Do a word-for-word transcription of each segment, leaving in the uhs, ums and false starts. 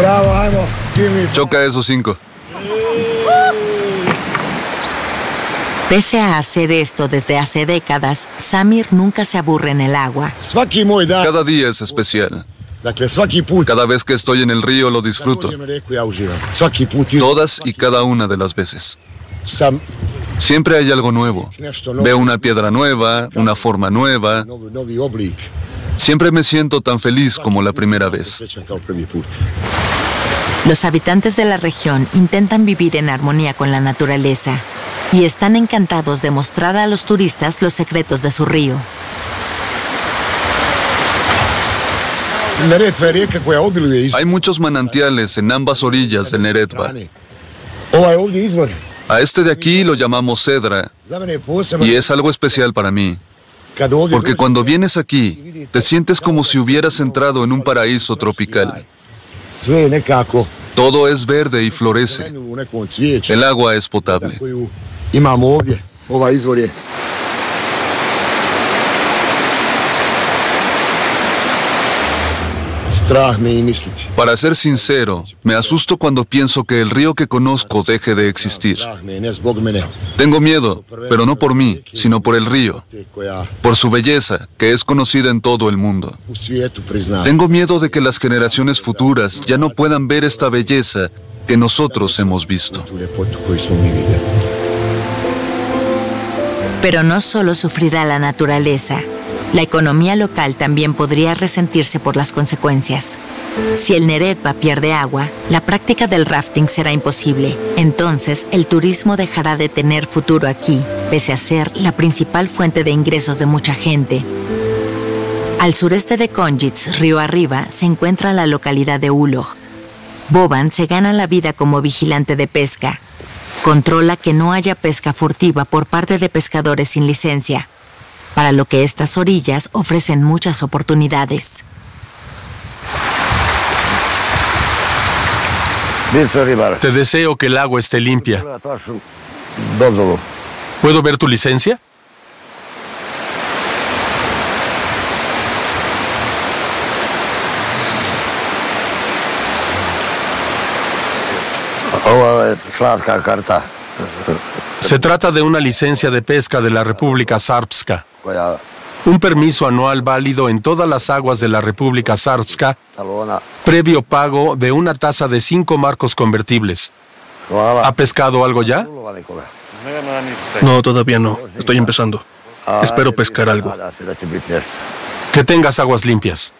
Choca a esos cinco. Pese a hacer esto desde hace décadas, Samir nunca se aburre en el agua. Cada día es especial. Cada vez que estoy en el río lo disfruto. Todas y cada una de las veces. Siempre hay algo nuevo. Veo una piedra nueva, una forma nueva. Siempre me siento tan feliz como la primera vez. Los habitantes de la región intentan vivir en armonía con la naturaleza y están encantados de mostrar a los turistas los secretos de su río. Hay muchos manantiales en ambas orillas del Neretva. A este de aquí lo llamamos Cedra y es algo especial para mí. Porque cuando vienes aquí, te sientes como si hubieras entrado en un paraíso tropical. Todo es verde y florece. El agua es potable. Para ser sincero, me asusto cuando pienso que el río que conozco deje de existir. Tengo miedo, pero no por mí, sino por el río, por su belleza, que es conocida en todo el mundo. Tengo miedo de que las generaciones futuras ya no puedan ver esta belleza que nosotros hemos visto. Pero no solo sufrirá la naturaleza. La economía local también podría resentirse por las consecuencias. Si el Neretva pierde agua, la práctica del rafting será imposible. Entonces, el turismo dejará de tener futuro aquí, pese a ser la principal fuente de ingresos de mucha gente. Al sureste de Konjic, río arriba, se encuentra la localidad de Ulog. Boban se gana la vida como vigilante de pesca. Controla que no haya pesca furtiva por parte de pescadores sin licencia, para lo que estas orillas ofrecen muchas oportunidades. Te deseo que el agua esté limpia. ¿Puedo ver tu licencia? Se trata de una licencia de pesca de la República Srpska. Un permiso anual válido en todas las aguas de la República Srpska, previo pago de una tasa de cinco marcos convertibles. ¿Ha pescado algo ya? No, todavía no. Estoy empezando. Espero pescar algo. Que tengas aguas limpias.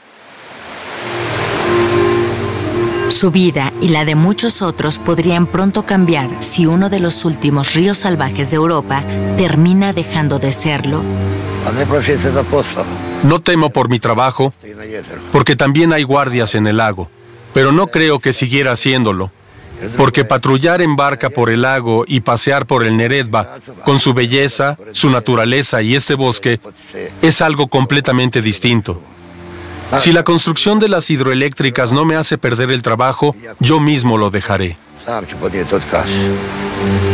Su vida y la de muchos otros podrían pronto cambiar si uno de los últimos ríos salvajes de Europa termina dejando de serlo. No temo por mi trabajo, porque también hay guardias en el lago, pero no creo que siguiera haciéndolo, porque patrullar en barca por el lago y pasear por el Neretva, con su belleza, su naturaleza y este bosque, es algo completamente distinto. Si la construcción de las hidroeléctricas no me hace perder el trabajo, yo mismo lo dejaré.